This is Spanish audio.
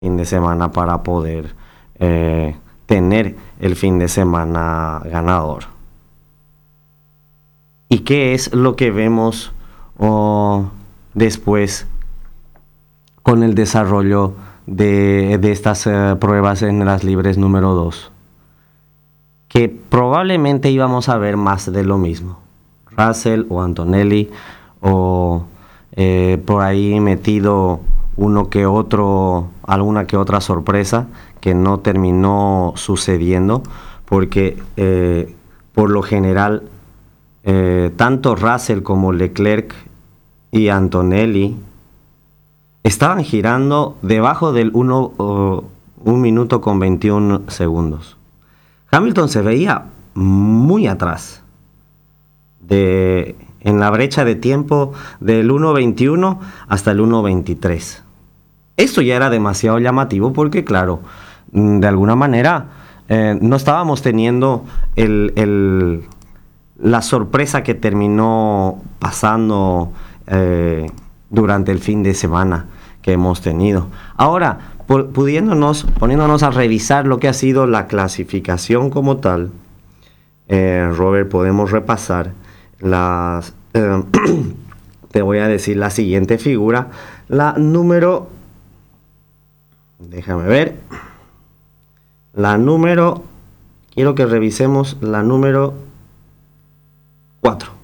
fin de semana para poder tener el fin de semana ganador. ¿Y qué es lo que vemos después con el desarrollo de estas pruebas en las libres número 2? Que probablemente íbamos a ver más de lo mismo. Russell o Antonelli o por ahí metido uno que otro, alguna que otra sorpresa que no terminó sucediendo, porque por lo general tanto Russell como Leclerc y Antonelli estaban girando debajo del 1 minuto con 21 segundos. Hamilton se veía muy atrás en la brecha de tiempo del 1.21 hasta el 1.23. Esto ya era demasiado llamativo porque, claro, de alguna manera no estábamos teniendo la sorpresa que terminó pasando durante el fin de semana que hemos tenido. Ahora, poniéndonos a revisar lo que ha sido la clasificación como tal, Robert, podemos repasar te voy a decir la siguiente figura, la número, quiero que revisemos la número 4.